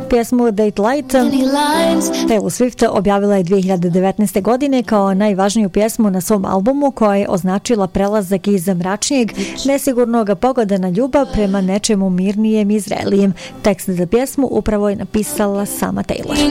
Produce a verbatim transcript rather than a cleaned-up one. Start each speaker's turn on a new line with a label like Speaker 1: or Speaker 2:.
Speaker 1: Pjesmu Date Light Taylor Swift objavila je dvije hiljade devetnaeste. godine kao najvažniju pjesmu na svom albumu, koja je označila prelazak iz mračnijeg, nesigurnog pogleda na ljubav prema nečemu mirnijem i zrelijem. Tekst za pjesmu upravo je napisala sama Taylor.